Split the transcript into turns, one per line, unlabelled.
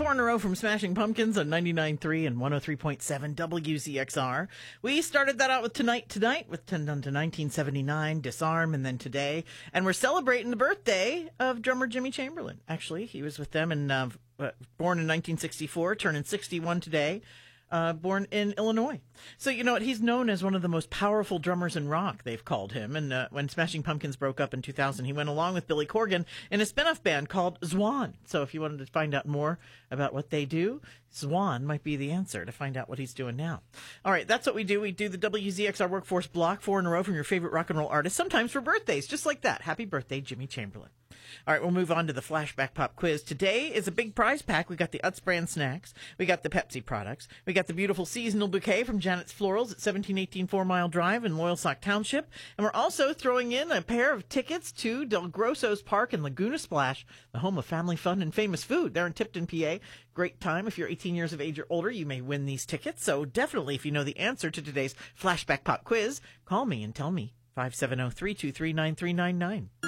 4 in a row from Smashing Pumpkins on 99.3 and 103.7 WZXR. We started that out with Tonight with 10 down to 1979, Disarm, and then Today. And we're celebrating the birthday of drummer Jimmy Chamberlin. Actually, he was with them and born in 1964, turning 61 today. Born in Illinois. So, you know what? He's known as one of the most powerful drummers in rock, they've called him. And when Smashing Pumpkins broke up in 2000, he went along with Billy Corgan in a spin-off band called Zwan. So if you wanted to find out more about what they do, Zwan might be the answer to find out what he's doing now. All right, that's what we do. We do the WZXR Workforce Block 4 in a row from your favorite rock and roll artists, sometimes for birthdays, just like that. Happy birthday, Jimmy Chamberlin. All right, we'll move on to the Flashback Pop quiz. Today is a big prize pack. We got the Utz brand snacks. We got the Pepsi products. We got the beautiful seasonal bouquet from Janet's Florals at 1718 4 Mile Drive in Loyalsock Township. And we're also throwing in a pair of tickets to Del Grosso's Park in Laguna Splash, the home of family fun and famous food. They're in Tipton, PA. Great time. If you're 18 years of age or older, you may win these tickets. So definitely, if you know the answer to today's Flashback Pop quiz, call me and tell me. 570-323-9399.